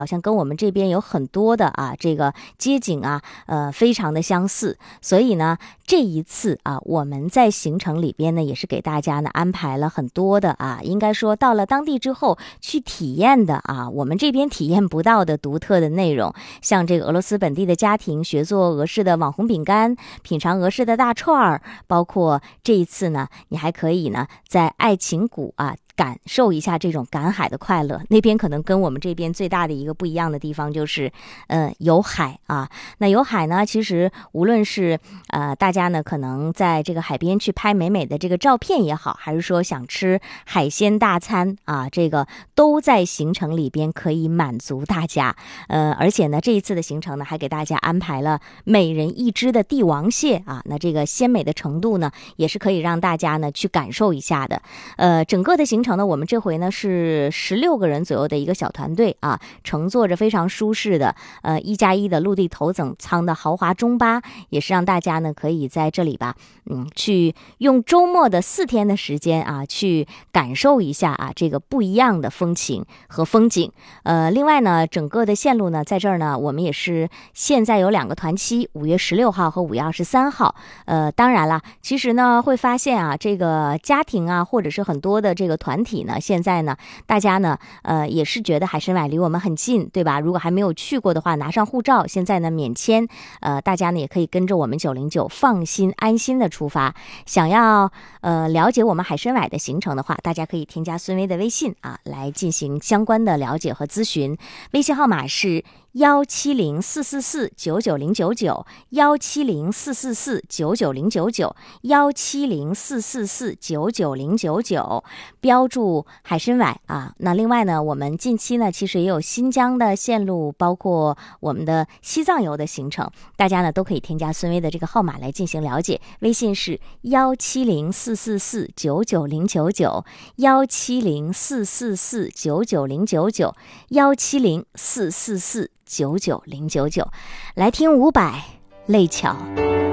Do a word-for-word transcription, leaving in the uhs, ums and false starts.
好像跟我们这边有很多的啊这个街景啊，呃，非常的相似。所以呢，这一次啊，我们在行程里边呢，也是给大家呢安排了很多的啊，应该说到了当地之后去体验的啊，我们这边体验不到的独特的内容，像这个俄罗斯本地的家庭学做俄式的网红饼干，品尝俄式的大串儿，包括这一次呢，你还可以呢在爱琴谷啊。感受一下这种赶海的快乐，那边可能跟我们这边最大的一个不一样的地方就是，呃，有海啊。那有海呢，其实无论是呃大家呢可能在这个海边去拍美美的这个照片也好，还是说想吃海鲜大餐啊，这个都在行程里边可以满足大家。呃，而且呢，这一次的行程呢，还给大家安排了每人一只的帝王蟹啊，那这个鲜美的程度呢，也是可以让大家呢去感受一下的。呃，整个的行程呢，我们这回呢是十六个人左右的一个小团队啊，乘坐着非常舒适的呃一加一的陆地头等舱的豪华中巴，也是让大家呢可以在这里吧，嗯，去用周末的四天的时间啊，去感受一下啊这个不一样的风情和风景。呃，另外呢，整个的线路呢，在这儿呢，我们也是现在有两个团期，五月十六号和五月二十三号。呃，当然了，其实呢会发现啊，这个家庭啊，或者是很多的这个团体呢，现在呢，大家呢，呃，也是觉得海参崴离我们很近，对吧？如果还没有去过的话，拿上护照，现在呢免签，呃，大家呢也可以跟着我们九零九放心安心的出发。想要呃了解我们海参崴的行程的话，大家可以添加孙威的微信啊，来进行相关的了解和咨询。微信号码是幺七零四四四九九零九九，幺七零四四四九九零九九，幺七零四四四九九零九九，标注海参崴啊。那另外呢，我们近期呢其实也有新疆的线路，包括我们的西藏游的行程，大家呢都可以添加孙威的这个号码来进行了解。微信是幺七零四四四九九零九九，幺七零四四四九九零九九，幺七零四四四九九零九九。来听伍佰《泪桥》。